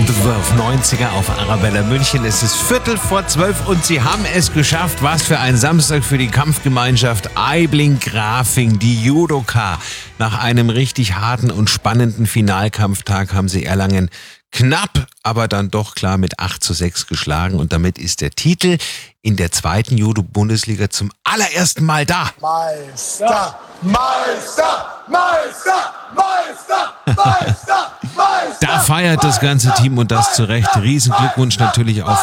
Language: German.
90er auf Arabella München. Es ist 11:45 und sie haben es geschafft. Was für ein Samstag für die Kampfgemeinschaft Aibling-Grafing, die Judoka. Nach einem richtig harten und spannenden Finalkampftag haben sie Erlangen knapp, aber dann doch klar mit 8:6 geschlagen. Und damit ist der Titel in der zweiten Judo-Bundesliga zum allerersten Mal da. Meister, Meister, Meister, Meister, Meister, Meister. Da feiert das ganze Team und das zu Recht. Riesenglückwunsch natürlich auch